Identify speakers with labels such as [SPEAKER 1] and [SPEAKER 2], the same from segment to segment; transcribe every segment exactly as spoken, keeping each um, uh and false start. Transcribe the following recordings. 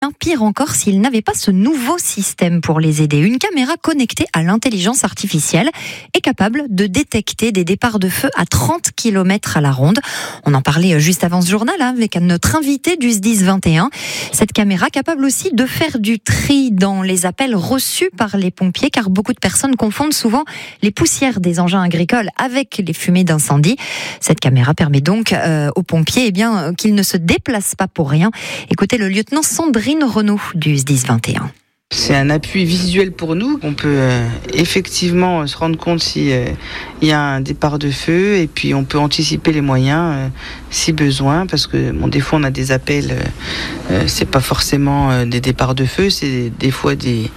[SPEAKER 1] bien pire encore s'ils n'avaient pas ce nouveau système pour les aider. Une caméra connectée à l'intelligence artificielle est capable de détecter des départs de feu à trente kilomètres à la ronde. On en parlait juste avant ce journal hein, avec notre invité du S D I S vingt et un. Cette caméra capable aussi de faire du tri dans les appels reçus par les pompiers, car beaucoup de personnes confondent souvent les poussières des engins agricoles avec les fumées d'incendie. Cette caméra permet donc euh, aux pompiers eh bien, qu'ils ne se déplacent pas pour rien. Écoutez le lieutenant Sandrine Renaud du S D I S vingt et un.
[SPEAKER 2] C'est un appui visuel pour nous. On peut euh, effectivement se rendre compte s'il euh, y a un départ de feu et puis on peut anticiper les moyens euh, si besoin, parce que bon, des fois on a des appels, euh, euh, c'est pas forcément euh, des départs de feu, c'est des fois des,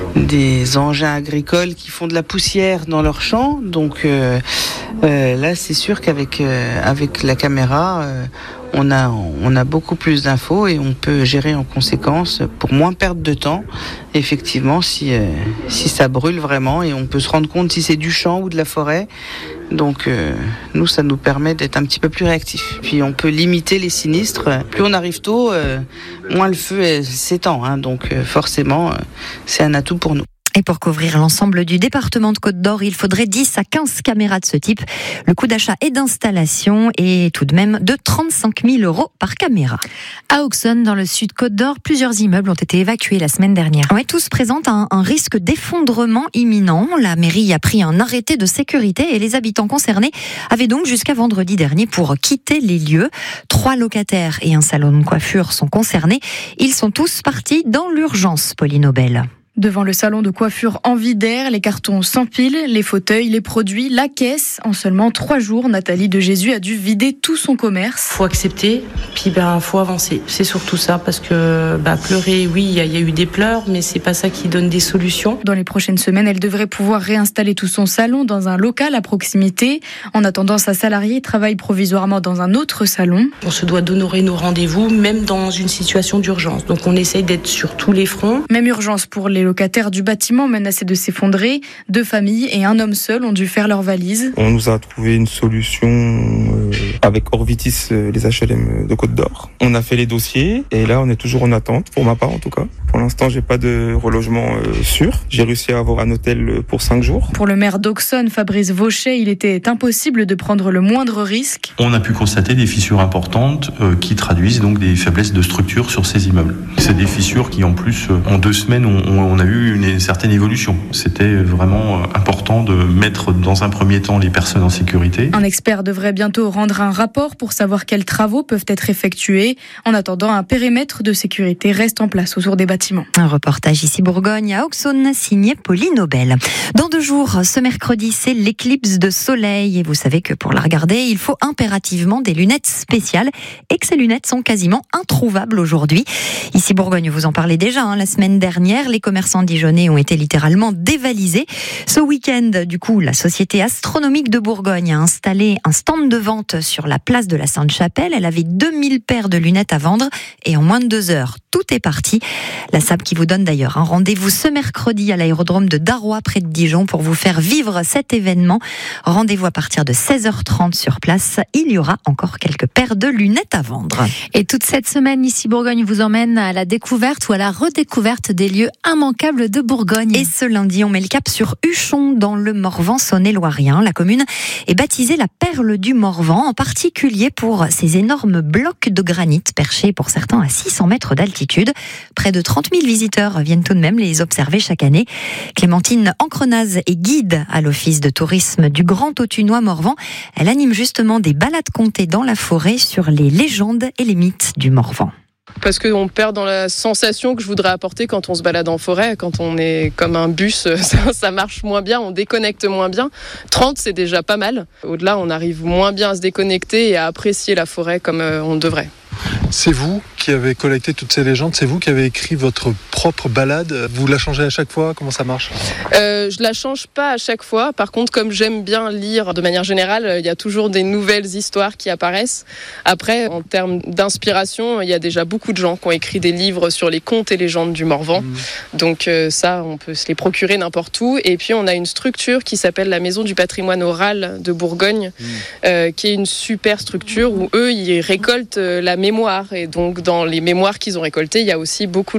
[SPEAKER 2] des engins agricoles qui font de la poussière dans leurs champs. Donc euh, euh, là c'est sûr qu'avec euh, avec la caméra euh, On a, on a beaucoup plus d'infos et on peut gérer en conséquence pour moins perdre de temps, effectivement, si, euh, si ça brûle vraiment, et on peut se rendre compte si c'est du champ ou de la forêt. Donc euh, nous, ça nous permet d'être un petit peu plus réactifs. Puis on peut limiter les sinistres. Plus on arrive tôt, euh, moins le feu s'étend. Hein, donc euh, forcément, euh, c'est un atout pour nous.
[SPEAKER 1] Et pour couvrir l'ensemble du département de Côte-d'Or, il faudrait dix à quinze caméras de ce type. Le coût d'achat et d'installation est tout de même de trente-cinq mille euros par caméra.
[SPEAKER 3] À Auxonne, dans le sud Côte-d'Or, plusieurs immeubles ont été évacués la semaine dernière.
[SPEAKER 1] Ouais, tous présentent un, un risque d'effondrement imminent. La mairie a pris un arrêté de sécurité et les habitants concernés avaient donc jusqu'à vendredi dernier pour quitter les lieux. Trois locataires et un salon de coiffure sont concernés. Ils sont tous partis dans l'urgence, Pauline Aubel.
[SPEAKER 4] Devant le salon de coiffure en vide d'air, les cartons s'empilent, les fauteuils, les produits, la caisse. En seulement trois jours, Nathalie de Jésus a dû vider tout son commerce.
[SPEAKER 5] Faut accepter, puis ben faut avancer. C'est surtout ça, parce que bah, pleurer, oui, il y, y a eu des pleurs, mais c'est pas ça qui donne des solutions.
[SPEAKER 4] Dans les prochaines semaines, elle devrait pouvoir réinstaller tout son salon dans un local à proximité. En attendant, sa salariée travaille provisoirement dans un autre salon.
[SPEAKER 5] On se doit d'honorer nos rendez-vous, même dans une situation d'urgence. Donc on essaye d'être sur tous les fronts.
[SPEAKER 4] Même urgence pour les locataires du bâtiment menacés de s'effondrer. Deux familles et un homme seul ont dû faire leurs valises.
[SPEAKER 6] On nous a trouvé une solution euh, avec Orvitis, euh, les H L M de Côte-d'Or. On a fait les dossiers et là on est toujours en attente, pour ma part en tout cas. Pour l'instant, j'ai pas de relogement euh, sûr. J'ai réussi à avoir un hôtel pour cinq jours.
[SPEAKER 4] Pour le maire d'Auxonne, Fabrice Vauchet, il était impossible de prendre le moindre risque.
[SPEAKER 7] On a pu constater des fissures importantes euh, qui traduisent donc des faiblesses de structure sur ces immeubles. C'est des fissures qui, en plus, euh, en deux semaines, on, on a eu une, une certaine évolution. C'était vraiment euh, important de mettre dans un premier temps les personnes en sécurité.
[SPEAKER 4] Un expert devrait bientôt rendre un rapport pour savoir quels travaux peuvent être effectués. En attendant, un périmètre de sécurité reste en place autour des bâtiments.
[SPEAKER 1] Un reportage ici Bourgogne à Auxonne, signé Pauline Aubel. Dans deux jours, ce mercredi, c'est l'éclipse de soleil. Et vous savez que pour la regarder, il faut impérativement des lunettes spéciales et que ces lunettes sont quasiment introuvables aujourd'hui. Ici Bourgogne, vous en parlez déjà, hein, la semaine dernière, les commerçants dijonnais ont été littéralement dévalisés. Ce week-end, du coup, la Société astronomique de Bourgogne a installé un stand de vente sur la place de la Sainte-Chapelle. Elle avait deux mille paires de lunettes à vendre et en moins de deux heures, tout est parti. La S A B qui vous donne d'ailleurs un rendez-vous ce mercredi à l'aérodrome de Darrois près de Dijon pour vous faire vivre cet événement. Rendez-vous à partir de seize heures trente sur place. Il y aura encore quelques paires de lunettes à vendre.
[SPEAKER 3] Et toute cette semaine, ici Bourgogne vous emmène à la découverte ou à la redécouverte des lieux immanquables de Bourgogne.
[SPEAKER 1] Et ce lundi, on met le cap sur Huchon dans le Morvan saône-et-loirien. La commune est baptisée la perle du Morvan, en particulier pour ses énormes blocs de granit perchés pour certains à six cents mètres d'altitude. Près de trente mille visiteurs viennent tout de même les observer chaque année. Clémentine Ancrenaz est guide à l'office de tourisme du Grand Autunois Morvan. Elle anime justement des balades contées dans la forêt sur les légendes et les mythes du Morvan.
[SPEAKER 8] Parce qu'on perd dans la sensation que je voudrais apporter quand on se balade en forêt. Quand on est comme un bus, ça, ça marche moins bien, on déconnecte moins bien. trente, c'est déjà pas mal. Au-delà, on arrive moins bien à se déconnecter et à apprécier la forêt comme on devrait.
[SPEAKER 9] C'est vous qui avez collecté toutes ces légendes, c'est vous qui avez écrit votre propre balade. Vous la changez à chaque fois, comment ça marche ?
[SPEAKER 8] euh, Je la change pas à chaque fois. Par contre, comme j'aime bien lire de manière générale, il y a toujours des nouvelles histoires qui apparaissent. Après, en termes d'inspiration, il y a déjà beaucoup de gens qui ont écrit des livres sur les contes et légendes du Morvan. Mmh. Donc euh, ça, on peut se les procurer n'importe où. Et puis, on a une structure qui s'appelle la Maison du patrimoine oral de Bourgogne, mmh. euh, qui est une super structure où eux, ils récoltent la mémoire. Et donc, dans les mémoires qu'ils ont récoltées, il y a aussi beaucoup